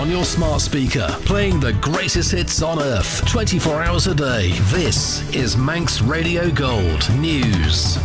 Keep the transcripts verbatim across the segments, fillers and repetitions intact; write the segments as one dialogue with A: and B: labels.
A: on your smart speaker, playing the greatest hits on earth, twenty-four hours a day. This is Manx Radio Gold News.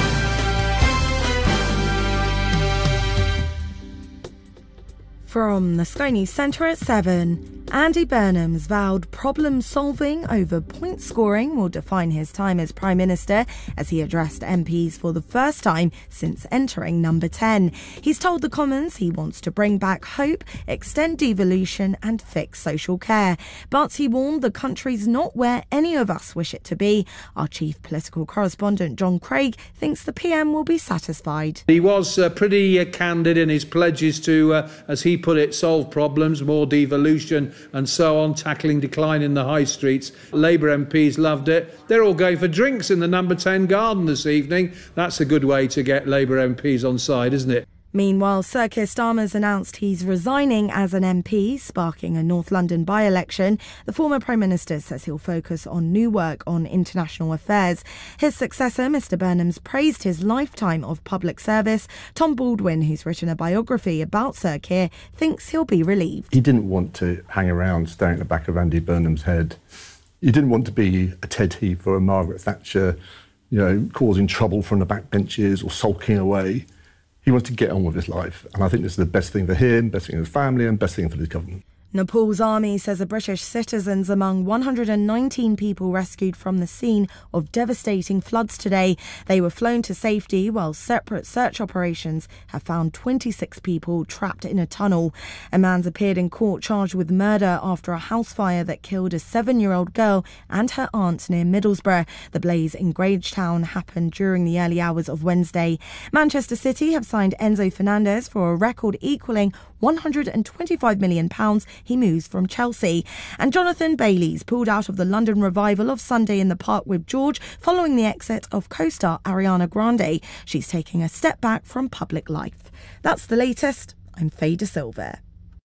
B: From the Sky News Centre at seven, Andy Burnham's vowed problem-solving over point scoring will define his time as Prime Minister as he addressed M Ps for the first time since entering number ten. He's told the Commons he wants to bring back hope, extend devolution and fix social care. But he warned the country's not where any of us wish it to be. Our chief political correspondent John Craig thinks the P M will be satisfied.
C: He was uh, pretty uh, candid in his pledges to, uh, as he put it, solve problems, more devolution and so on, tackling decline in the high streets. Labour M Ps loved it. They're all going for drinks in the number ten garden this evening. That's a good way to get Labour M Ps on side, isn't it?
B: Meanwhile, Sir Keir Starmer's announced he's resigning as an M P, sparking a North London by-election. The former Prime Minister says he'll focus on new work on international affairs. His successor, Mr Burnham's, praised his lifetime of public service. Tom Baldwin, who's written a biography about Sir Keir, thinks he'll be relieved.
D: He didn't want to hang around staring at the back of Andy Burnham's head. He didn't want to be a Ted Heath or a Margaret Thatcher, you know, causing trouble from the backbenches or sulking away. He wants to get on with his life, and I think this is the best thing for him, best thing for his family and best thing for his government.
B: Nepal's army says the British citizens among one hundred nineteen people rescued from the scene of devastating floods today. They were flown to safety while separate search operations have found twenty-six people trapped in a tunnel. A man's appeared in court charged with murder after a house fire that killed a seven-year-old girl and her aunt near Middlesbrough. The blaze in Grangetown happened during the early hours of Wednesday. Manchester City have signed Enzo Fernandez for a record equalling one hundred twenty-five million pounds. He moves from Chelsea. And Jonathan Bailey's pulled out of the London revival of Sunday in the Park with George following the exit of co-star Ariana Grande. She's taking a step back from public life. That's the latest. I'm Faye De Silva.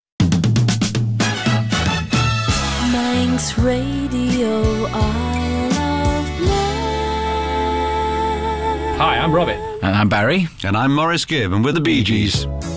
E: Manx Radio, Isle of Blair.
F: Hi, I'm Robert.
G: And I'm Barry.
H: And I'm Maurice Gibb, and we're the Bee Gees.